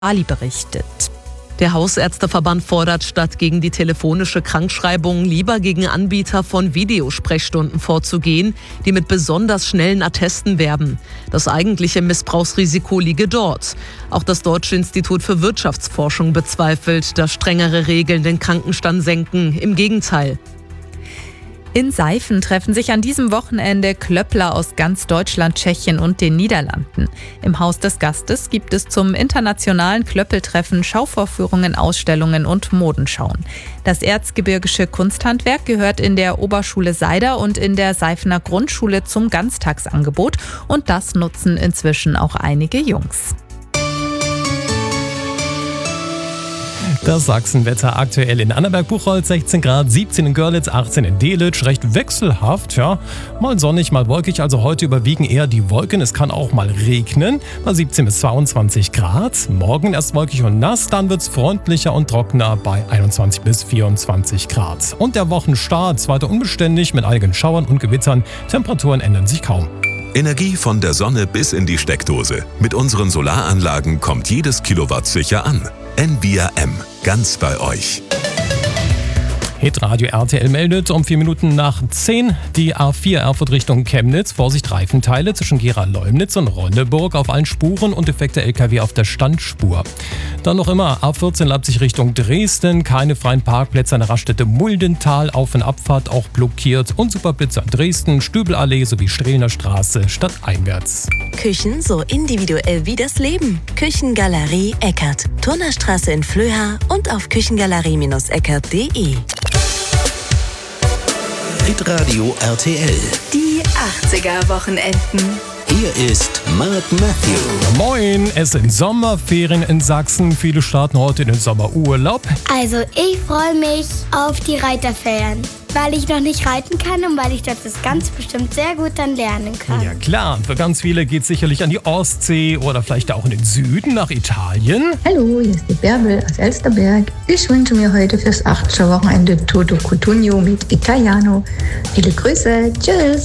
Ali berichtet. Der Hausärzteverband fordert, statt gegen die telefonische Krankschreibung lieber gegen Anbieter von Videosprechstunden vorzugehen, die mit besonders schnellen Attesten werben. Das eigentliche Missbrauchsrisiko liege dort. Auch das Deutsche Institut für Wirtschaftsforschung bezweifelt, dass strengere Regeln den Krankenstand senken. Im Gegenteil. In Seifen treffen sich an diesem Wochenende Klöppler aus ganz Deutschland, Tschechien und den Niederlanden. Im Haus des Gastes gibt es zum internationalen Klöppeltreffen Schauvorführungen, Ausstellungen und Modenschauen. Das erzgebirgische Kunsthandwerk gehört in der Oberschule Seider und in der Seifener Grundschule zum Ganztagsangebot und das nutzen inzwischen auch einige Jungs. Das Sachsenwetter aktuell in Annaberg-Buchholz 16 Grad, 17 in Görlitz, 18 in Delitzsch, recht wechselhaft, ja. Mal sonnig, mal wolkig, also heute überwiegen eher die Wolken. Es kann auch mal regnen, bei 17 bis 22 Grad. Morgen erst wolkig und nass, dann wird's freundlicher und trockener bei 21 bis 24 Grad. Und der Wochenstart weiter unbeständig mit einigen Schauern und Gewittern. Temperaturen ändern sich kaum. Energie von der Sonne bis in die Steckdose. Mit unseren Solaranlagen kommt jedes Kilowatt sicher an. NBRM, ganz bei euch. Hitradio RTL meldet um 4 Minuten nach 10 die A4 Erfurt Richtung Chemnitz. Vorsicht, Reifenteile zwischen Gera-Leumnitz und Ronneburg auf allen Spuren und defekter LKW auf der Standspur. Dann noch immer A14 Leipzig Richtung Dresden. Keine freien Parkplätze an der Raststätte Muldental. Auf- und Abfahrt auch blockiert. Und Superblitzer Dresden, Stübelallee sowie Strehlner Straße stadteinwärts. Küchen so individuell wie das Leben. Küchengalerie Eckert. Turnerstraße in Flöha und auf küchengalerie-eckert.de. Hitradio RTL. Die 80er-Wochenenden. Hier ist Mark Matthew. Moin, es sind Sommerferien in Sachsen. Viele starten heute in den Sommerurlaub. Also ich freue mich auf die Reiterferien, weil ich noch nicht reiten kann und weil ich das ganz bestimmt sehr gut dann lernen kann. Ja klar, für ganz viele geht es sicherlich an die Ostsee oder vielleicht auch in den Süden nach Italien. Hallo, hier ist die Bärbel aus Elsterberg. Ich wünsche mir heute fürs 80er Wochenende Toto Cutugno mit Italiano. Viele Grüße, tschüss.